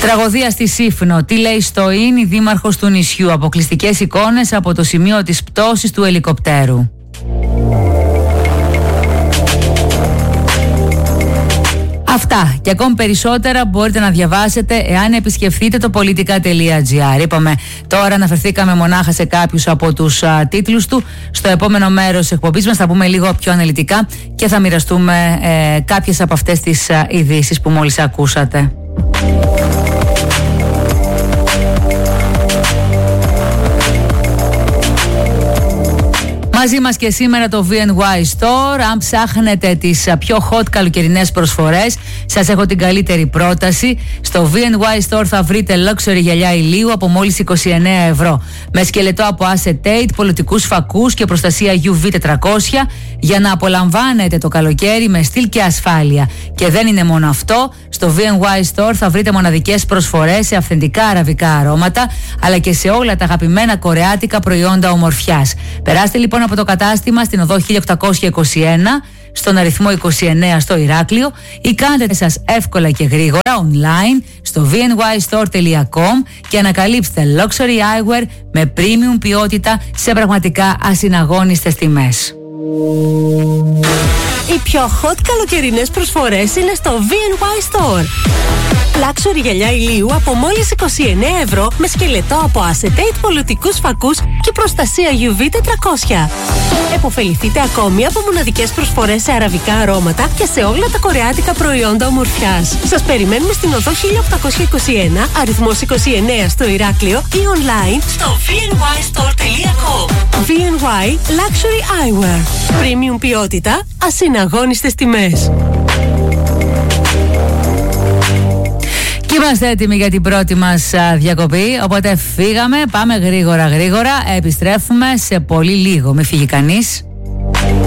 Τραγωδία στη Σύφνο. Τι λέει στο ΙΝ η δήμαρχος του νησιού. Αποκλειστικές εικόνες από το σημείο της πτώσης του ελικοπτέρου. Αυτά και ακόμη περισσότερα μπορείτε να διαβάσετε εάν επισκεφθείτε το politica.gr. Είπαμε τώρα, αναφερθήκαμε μονάχα σε κάποιους από τους τίτλους του. Στο επόμενο μέρος της εκπομπής μας θα πούμε λίγο πιο αναλυτικά και θα μοιραστούμε κάποιες από αυτές τις ειδήσεις που μόλις ακούσατε. Μαζί μας και σήμερα το VNY Store. Αν ψάχνετε τις πιο hot καλοκαιρινές προσφορές, σας έχω την καλύτερη πρόταση. Στο VNY Store θα βρείτε luxury γυαλιά ηλίου από μόλις 29 ευρώ. Με σκελετό από acetate, πολιτικούς φακούς και προστασία UV 400 για να απολαμβάνετε το καλοκαίρι με στυλ και ασφάλεια. Και δεν είναι μόνο αυτό. Στο VNY Store θα βρείτε μοναδικές προσφορές σε αυθεντικά αραβικά αρώματα, αλλά και σε όλα τα αγαπημένα κορεάτικα προϊόντα ομορφιάς. Περάστε λοιπόν από το κατάστημα στην οδό 1821, στον αριθμό 29 στο Ηράκλειο, ή κάντε σας εύκολα και γρήγορα online στο vnystore.com και ανακαλύψτε luxury eyewear με premium ποιότητα σε πραγματικά ασυναγώνιστες τιμές. Οι πιο hot καλοκαιρινές προσφορές είναι στο VNY Store. Luxury γυαλιά ηλίου από μόλις 29 ευρώ με σκελετό από acetate, πολιτικούς φακούς και προστασία UV 400. Εποφεληθείτε ακόμη από μοναδικές προσφορές σε αραβικά αρώματα και σε όλα τα κορεάτικα προϊόντα ομορφιάς. Σας περιμένουμε στην οδό 1821, αριθμός 29 στο Ηράκλειο ή online στο vnystore.com. VNY Luxury Eyewear. Premium ποιότητα, ασυναγώνιστες τιμές. Και είμαστε έτοιμοι για την πρώτη μας διακοπή, οπότε φύγαμε, πάμε γρήγορα, επιστρέφουμε σε πολύ λίγο, μην φύγει κανείς.